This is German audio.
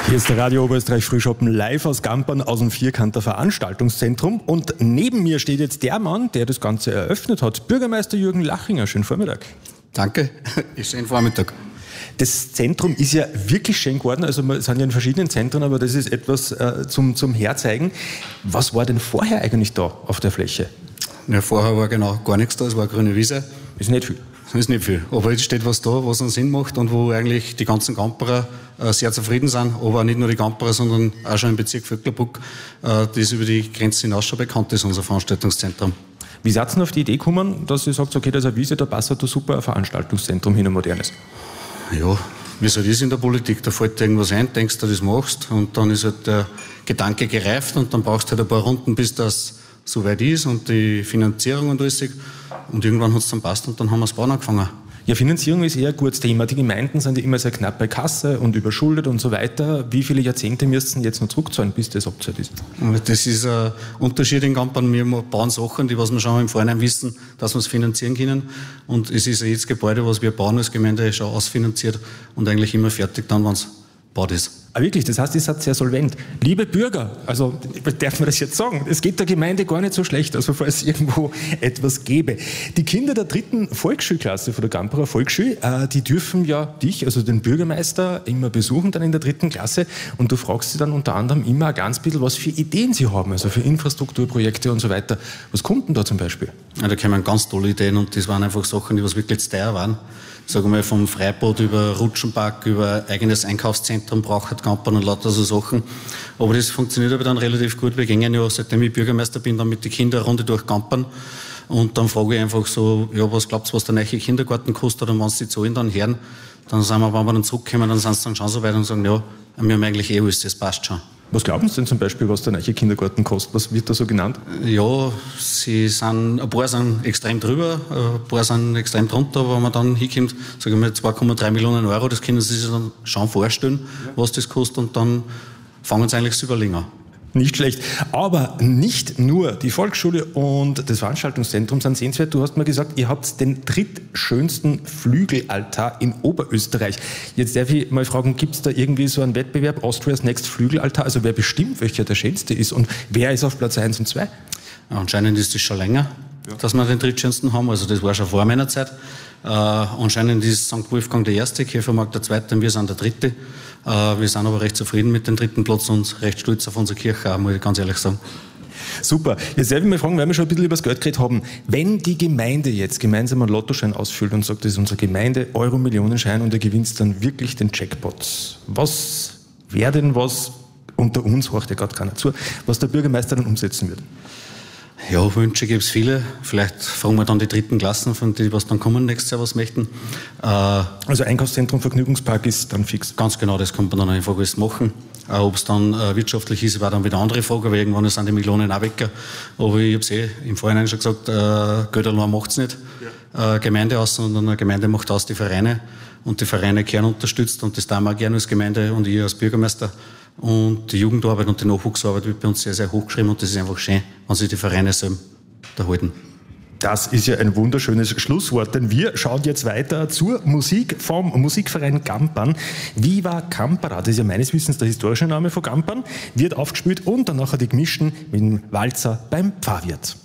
Hier ist der Radio Oberösterreich Frühschoppen live aus Gampern aus dem Vierkanter Veranstaltungszentrum. Und neben mir steht jetzt der Mann, der das Ganze eröffnet hat, Bürgermeister Jürgen Lachinger. Schönen Vormittag. Danke, schönen Vormittag. Das Zentrum ist ja wirklich schön geworden. Also wir sind ja in verschiedenen Zentren, aber das ist etwas zum Herzeigen. Was war denn vorher eigentlich da auf der Fläche? Ja, vorher war genau gar nichts da, es war eine grüne Wiese. Ist nicht viel. Das ist nicht viel. Aber jetzt steht was da, was einen Sinn macht und wo eigentlich die ganzen Gamperer sehr zufrieden sind. Aber nicht nur die Gamperer, sondern auch schon im Bezirk Vöcklerbruck, das über die Grenzen hinaus schon bekannt ist, unser Veranstaltungszentrum. Wie seid ihr denn auf die Idee gekommen, dass ihr sagt, okay, da ist eine Wiese, da passt da super ein Veranstaltungszentrum hin, ein modernes? Ja, wie so das ist in der Politik, da fällt dir irgendwas ein, denkst du, das machst und dann ist halt der Gedanke gereift und dann brauchst du halt ein paar Runden, bis das soweit ist und die Finanzierung und alles. Und irgendwann hat es dann passt und dann haben wir das Bauen angefangen. Ja, Finanzierung ist eher ein gutes Thema. Die Gemeinden sind ja immer sehr knapp bei Kasse und überschuldet und so weiter. Wie viele Jahrzehnte müssten jetzt noch zurückzahlen, bis das abgezahlt ist? Das ist ein Unterschied in Gampern. Wir bauen Sachen, die was wir schon im Vorhinein wissen, dass wir es finanzieren können. Und es ist jedes Gebäude, was wir bauen als Gemeinde, schon ausfinanziert und eigentlich immer fertig dann, wenn es gebaut ist. Ah, wirklich? Das heißt, ihr seid sehr solvent. Liebe Bürger, also darf man das jetzt sagen, es geht der Gemeinde gar nicht so schlecht, also falls es irgendwo etwas gäbe. Die Kinder der 3. Volksschulklasse von der Gamperer Volksschule, die dürfen ja dich, also den Bürgermeister, immer besuchen dann in der 3. Klasse und du fragst sie dann unter anderem immer ein ganz bisschen, was für Ideen sie haben, also für Infrastrukturprojekte und so weiter. Was kommt denn da zum Beispiel? Ja, da kommen ganz tolle Ideen und das waren einfach Sachen, die was wirklich zu teuer waren. Sagen wir mal, vom Freibad über Rutschenpark, über eigenes Einkaufszentrum braucht Gampern und lauter so Sachen. Aber das funktioniert aber dann relativ gut. Wir gehen ja, seitdem ich Bürgermeister bin, dann mit den Kindern eine Runde durch Gampern. Und dann frage ich einfach so, ja, was glaubst du, was der neue Kindergarten kostet? Und wenn sie die Zahlen dann hören, dann sagen wir, wenn wir dann zurückkommen, dann sind sie dann schon so weit und sagen, ja, wir haben eigentlich alles, das passt schon. Was glauben Sie denn zum Beispiel, was der neue Kindergarten kostet? Was wird da so genannt? Ja, ein paar sind extrem drüber, ein paar sind extrem drunter, aber wenn man dann hinkommt, sagen wir 2,3 Millionen Euro, das können Sie sich dann schon vorstellen, was das kostet und dann fangen Sie eigentlich zu überlegen an. Nicht schlecht. Aber nicht nur die Volksschule und das Veranstaltungszentrum sind sehenswert. Du hast mir gesagt, ihr habt den drittschönsten Flügelaltar in Oberösterreich. Jetzt darf ich mal fragen, gibt es da irgendwie so einen Wettbewerb, Austria's Next Flügelaltar? Also wer bestimmt, welcher der schönste ist und wer ist auf Platz 1 und 2? Ja, anscheinend ist das schon länger, dass wir den drittschönsten haben. Also das war schon vor meiner Zeit. Anscheinend ist St. Wolfgang der erste, Käfermarkt der zweite und wir sind der dritte. Wir sind aber recht zufrieden mit dem dritten Platz und recht stolz auf unsere Kirche, muss ich ganz ehrlich sagen. Super. Jetzt darf ich mal fragen, weil wir schon ein bisschen über das Geld geredet haben. Wenn die Gemeinde jetzt gemeinsam einen Lottoschein ausfüllt und sagt, das ist unsere Gemeinde, Euro-Millionenschein und ihr gewinnt dann wirklich den Jackpot, was wäre denn was, unter uns hört ja gerade keiner zu, was der Bürgermeister dann umsetzen würde? Ja, Wünsche gibt es viele. Vielleicht fragen wir dann die 3. Klassen, von die was dann kommen nächstes Jahr, was möchten. Also Einkaufszentrum, Vergnügungspark ist dann fix? Ganz genau, das kann man dann einfach alles machen. Ob es dann wirtschaftlich ist, war dann wieder eine andere Frage, weil irgendwann sind die Millionen auch weg. Aber ich habe es im Vorhinein schon gesagt, Geld allein macht es nicht. Ja. Gemeinde aus, sondern eine Gemeinde macht aus die Vereine. Und die Vereine gern unterstützt und das tun wir auch gerne als Gemeinde und ich als Bürgermeister. Und die Jugendarbeit und die Nachwuchsarbeit wird bei uns sehr, sehr hochgeschrieben und das ist einfach schön, wenn sich die Vereine selber erhalten. Das ist ja ein wunderschönes Schlusswort, denn wir schauen jetzt weiter zur Musik vom Musikverein Gampern. Viva Campera, das ist ja meines Wissens der historische Name von Gampern, wird aufgespielt und dann nachher die Gemischten mit dem Walzer beim Pfarrwirt.